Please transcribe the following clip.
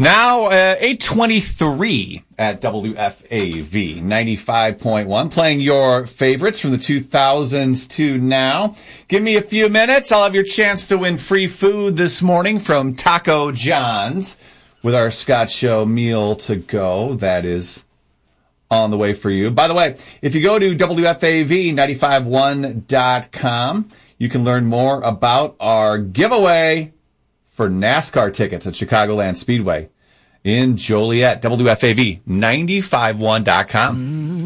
Now, 8:23 at WFAV 95.1, playing your favorites from the 2000s to now. Give me a few minutes. I'll have your chance to win free food this morning from Taco John's with our Scott Show meal to go. That is on the way for you. By the way, if you go to WFAV951.com, you can learn more about our giveaway for NASCAR tickets at Chicagoland Speedway in Joliet. WFAV951.com.